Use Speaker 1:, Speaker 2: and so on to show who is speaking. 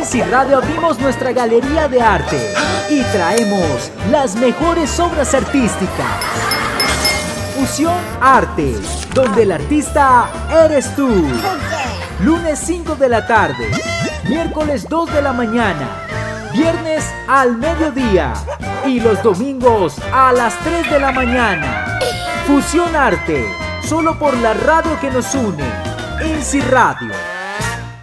Speaker 1: INSI Radio abrimos nuestra galería de arte y traemos las mejores obras artísticas. Fusión Arte, donde el artista eres tú. Lunes 5 de la tarde, miércoles 2 de la mañana, viernes al mediodía y los domingos a las 3 de la mañana. Fusión Arte, solo por la radio que nos une, INSI Radio.